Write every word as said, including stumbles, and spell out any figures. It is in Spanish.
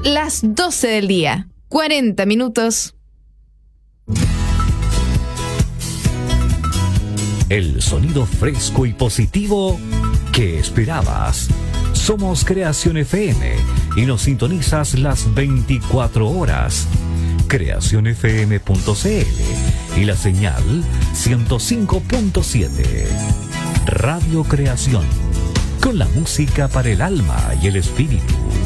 las doce del día, cuarenta minutos. El sonido fresco y positivo que esperabas. Somos Creación F M y nos sintonizas las veinticuatro horas. creación f m punto c l y la señal ciento cinco punto siete. Radio Creación, con la música para el alma y el espíritu.